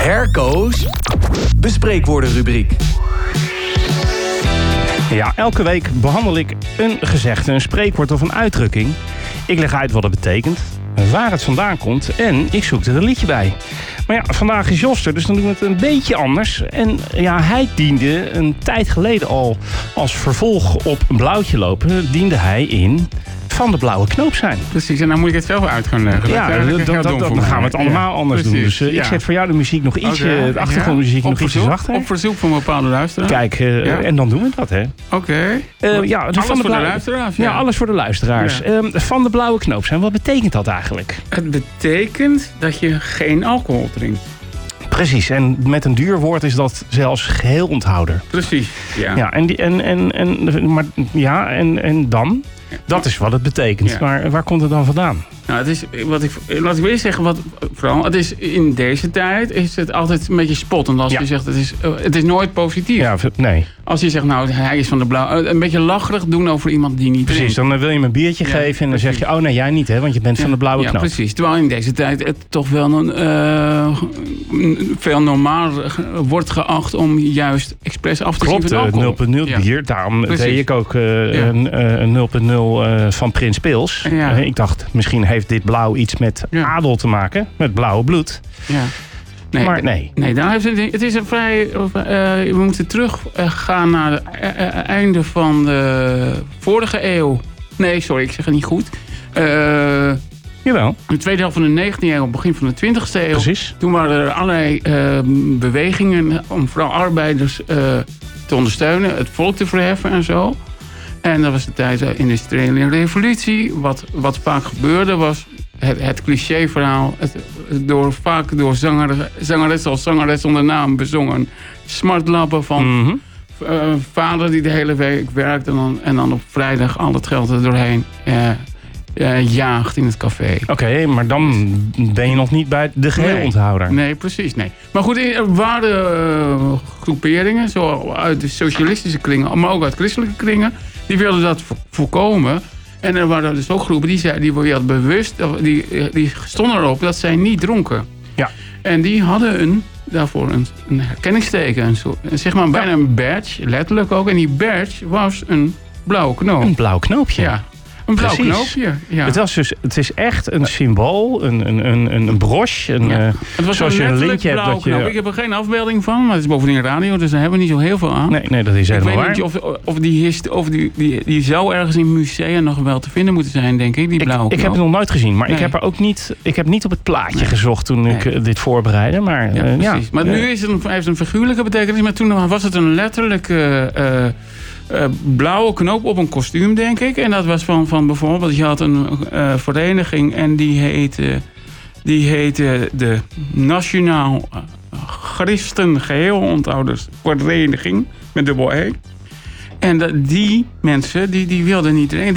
Herco's bespreekwoordenrubriek. Ja, elke week behandel ik een gezegde, een spreekwoord of een uitdrukking. Ik leg uit wat het betekent, waar het vandaan komt en ik zoek er een liedje bij. Maar ja, vandaag is Jos er, dus dan doen we het een beetje anders. En ja, hij diende een tijd geleden al als vervolg op een blauwtje lopen, diende hij in Van de Blauwe Knoop zijn. Precies, en dan moet ik het zelf uit gaan leggen. Ja, dan gaan we het allemaal anders doen. Dus ik zet voor jou de muziek nog ietsje, de achtergrondmuziek nog ietsje zachter. Op verzoek van een bepaalde luisteraar. Kijk, en dan doen we dat, hè. Oké. Alles voor de luisteraars. Ja, alles voor de luisteraars. Ja. Van de Blauwe Knoop zijn, wat betekent dat eigenlijk? Het betekent dat je geen alcohol drinkt. Precies, en met een duur woord is dat zelfs geheel onthouder. Precies, ja. Ja, en dan? Dat is wat het betekent. Ja. Maar waar komt het dan vandaan? Nou, het is, laat ik weer zeggen, het is in deze tijd is het altijd een beetje spottend als je zegt het is nooit positief. Ja, nee. Als je zegt, nou, hij is van de blauwe, een beetje lacherig doen over iemand die niet precies, drinkt. Dan wil je hem een biertje geven en dan zeg je, oh nee, jij niet, hè, want je bent van de blauwe knoop. Ja, precies. Terwijl in deze tijd het toch wel veel normaler wordt geacht om juist expres af te zien van alcohol. 0.0 bier. Daarom deed ik ook een 0.0 van Prins Pils. Ja. Ik dacht, misschien heeft dit blauw iets met adel te maken, met blauwe bloed. Ja. Nee, maar nee. Nee, daar heeft het is een vrij. We moeten teruggaan naar het einde van de vorige eeuw. Nee, sorry, ik zeg het niet goed. Jawel. De tweede helft van de 19e eeuw, begin van de 20e eeuw. Precies. Toen waren er allerlei bewegingen om vooral arbeiders te ondersteunen, het volk te verheffen en zo. En dat was de tijd van de industriële revolutie. Wat vaak gebeurde was het clichéverhaal, vaak door zangeres onder naam bezongen smartlappen van vader die de hele week werkt en dan op vrijdag al het geld er doorheen jaagt in het café. Oké, maar dan ben je nog niet bij de geheel onthouder. Nee, precies, nee. Maar goed, er waren groeperingen, zo uit de socialistische kringen, maar ook uit christelijke kringen, die wilden dat voorkomen. En er waren dus ook groepen die werden bewust, die stonden erop dat zij niet dronken. Ja. En die hadden daarvoor een herkenningsteken. Zeg maar bijna een badge, letterlijk ook. En die badge was een blauwe knoop. Een blauw knoopje. Ja. Een blauw knoopje. Ja. Het is echt een symbool, een broche. Het was zoals je een lintje hebt. Ik heb er geen afbeelding van, maar het is bovendien radio, dus daar hebben we niet zo heel veel aan. Nee, dat is helemaal waar. Ik weet niet of die zou ergens in musea nog wel te vinden moeten zijn, denk ik, die blauwe knoop. Ik heb het nog nooit gezien, maar ik heb niet op het plaatje gezocht toen ik dit voorbereidde. Maar, precies. Maar nu heeft het een figuurlijke betekenis, maar toen was het een letterlijke blauwe knoop op een kostuum, denk ik. En dat was van bijvoorbeeld, je had een vereniging en die heette de Nationaal Christen Geheelonthouders-Vereniging, met dubbel E. En die mensen, die wilden niet drinken,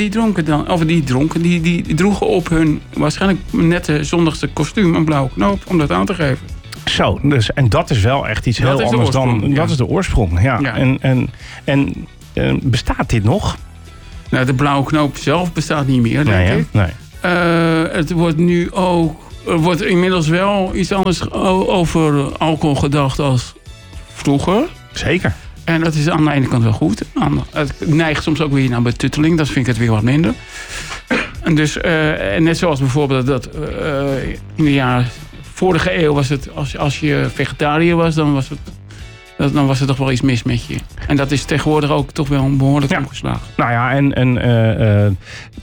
die droegen op hun waarschijnlijk nette zondagse kostuum een blauwe knoop om dat aan te geven. Zo, dus, en dat is wel echt iets heel anders dan. Dat is de oorsprong, ja. En bestaat dit nog? Nou, de blauwe knoop zelf bestaat niet meer, denk ik. Nee. Het wordt nu ook. Er wordt inmiddels wel iets anders over alcohol gedacht als vroeger. Zeker. En dat is aan de ene kant wel goed. Het neigt soms ook weer naar betutteling. Dat vind ik het weer wat minder. En dus, net zoals bijvoorbeeld dat in de jaren vorige eeuw was het, als je vegetariër was, dan was er toch wel iets mis met je. En dat is tegenwoordig ook toch wel een behoorlijk omgeslagen. Nou ja, en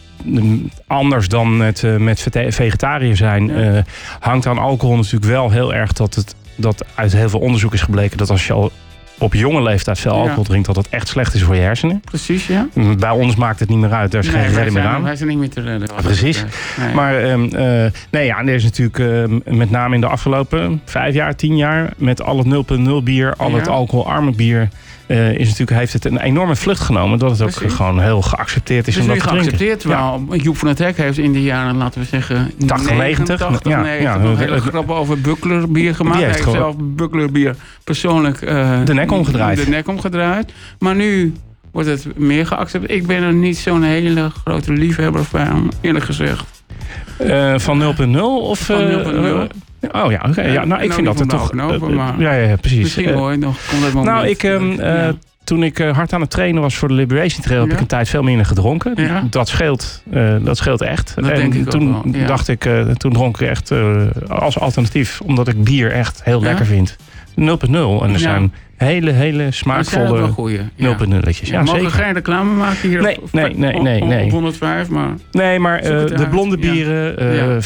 anders dan met vegetariër zijn, hangt aan alcohol natuurlijk wel heel erg dat uit heel veel onderzoek is gebleken dat als je al op jonge leeftijd veel alcohol drinkt, dat het echt slecht is voor je hersenen. Precies, ja. Bij ons maakt het niet meer uit, daar is geen redden meer aan. Wij zijn niet meer te redden. Precies. Nee. Maar er is natuurlijk met name in de afgelopen 5 jaar, 10 jaar, met al het 0.0 bier, al het alcoholarme bier, heeft het een enorme vlucht genomen. Dat het ook gewoon heel geaccepteerd is om dat te drinken. Geaccepteerd, terwijl Joep van het Hek heeft in de jaren, laten we zeggen, 80, 90. een hele grap over Bucklerbier gemaakt. Hij heeft zelf Bucklerbier persoonlijk de nek omgedraaid. Maar nu wordt het meer geaccepteerd. Ik ben er niet zo'n hele grote liefhebber van, eerlijk gezegd. Van 0.0 of... Van 0.0. Oh ja, oké. Ja, nou, ik vind dat er toch... ja, precies. Misschien nooit nog. Komt dat moment. Nou, toen ik hard aan het trainen was voor de Liberation Trail... heb ik een tijd veel minder gedronken. Ja. Dat scheelt echt. Dat denk ik toen ook wel, ja. dacht ik... toen dronk ik echt als alternatief... omdat ik bier echt heel lekker vind. 0.0. En er zijn hele smaakvolle 0.0'tjes. Ja, mogen zeker. geen reclame maken hier Nee. op 105, maar... Nee, maar de blonde bieren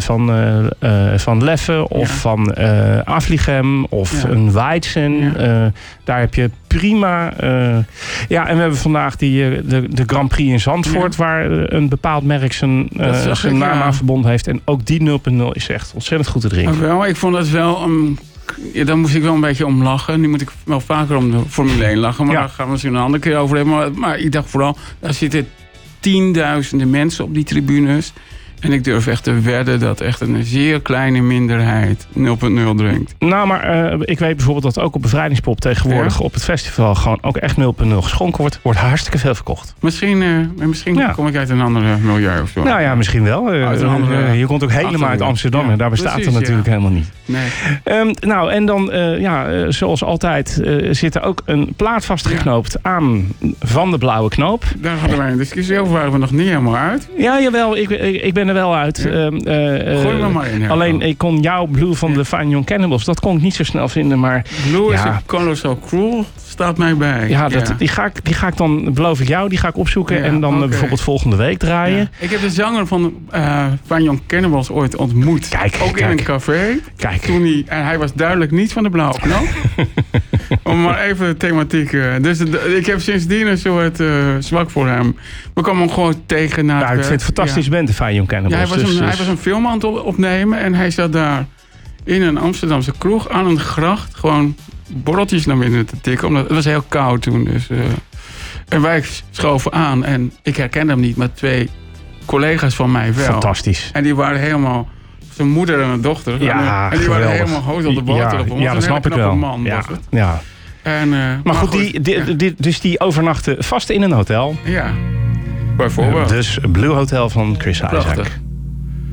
van Leffe of van Afligem of een Weizen. Daar heb je prima... en we hebben vandaag de Grand Prix in Zandvoort... waar een bepaald merk zijn naam aan verbonden heeft. En ook die 0.0 is echt ontzettend goed te drinken. Wel, ik vond het wel... daar moest ik wel een beetje om lachen. Nu moet ik wel vaker om de Formule 1 lachen. Maar daar gaan we misschien een andere keer over hebben. Maar ik dacht vooral, daar zitten tienduizenden mensen op die tribunes. En ik durf echt te wedden dat echt een zeer kleine minderheid 0.0 drinkt. Nou, maar ik weet bijvoorbeeld dat ook op Bevrijdingspop tegenwoordig op het festival gewoon ook echt 0.0 geschonken wordt. Wordt hartstikke veel verkocht. Misschien kom ik uit een ander milieu of zo. Nou ja, misschien wel. Je komt ook helemaal uit Amsterdam en daar bestaat het natuurlijk helemaal niet. Nee. Nou, en dan, zoals altijd, zit er ook een plaat vastgeknoopt aan Van de Blauwe Knoop. Daar hadden wij een discussie over, waren we nog niet helemaal uit. Ja, jawel, ik ben er wel uit. Gooi me maar in. Alleen, ik kon jouw Blue van de Fine Young Cannibals, dat kon ik niet zo snel vinden, maar... Blue is a Color So Cruel, staat mij bij. Ja, die ga ik dan, beloof ik jou, die ga ik opzoeken en dan bijvoorbeeld volgende week draaien. Ja. Ik heb de zanger van Fine Young Cannibals ooit ontmoet. Ook in een café. Kijk. En hij was duidelijk niet van de Blauwe Knoop. Om maar even de thematiek... Dus ik heb sindsdien een soort zwak voor hem. We kwamen hem gewoon tegen na het ik vind het fantastisch bent, de Fine Young Cannibals. Ja, hij was een film aan het opnemen en hij zat daar in een Amsterdamse kroeg aan een gracht gewoon borreltjes naar binnen te tikken. Omdat het was heel koud toen. Dus, en wij schoven aan en ik herkende hem niet, maar 2 collega's van mij wel. Fantastisch. En die waren helemaal... Zijn moeder en een dochter. Ja, en die waren helemaal hoog op de boter. Ja, dat snap ik wel. Man, ja. En, maar goed, dus die overnachten vast in een hotel. Ja, bijvoorbeeld. Dus Blue Hotel van Chris Isaak.